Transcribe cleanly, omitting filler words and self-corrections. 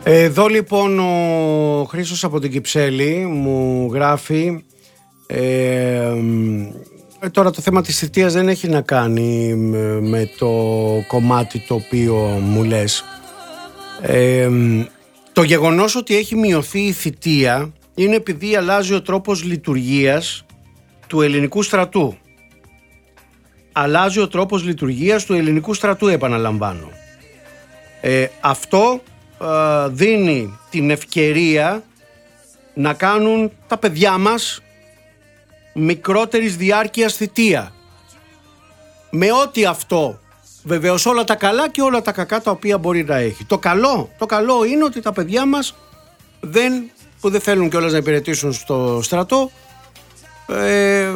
Εδώ λοιπόν ο Χρήστος από την Κυψέλη μου γράφει τώρα το θέμα της θητείας δεν έχει να κάνει με το κομμάτι το οποίο μου λες. Το γεγονός ότι έχει μειωθεί η θητεία είναι επειδή αλλάζει ο τρόπος λειτουργίας του ελληνικού στρατού. Αλλάζει ο τρόπος λειτουργίας του ελληνικού στρατού, επαναλαμβάνω. Αυτό δίνει την ευκαιρία να κάνουν τα παιδιά μας μικρότερης διάρκειας θητεία. Με ό,τι αυτό, βεβαίως, όλα τα καλά και όλα τα κακά τα οποία μπορεί να έχει. Το καλό είναι ότι τα παιδιά μας που δεν θέλουν κιόλας να υπηρετήσουν στο στρατό,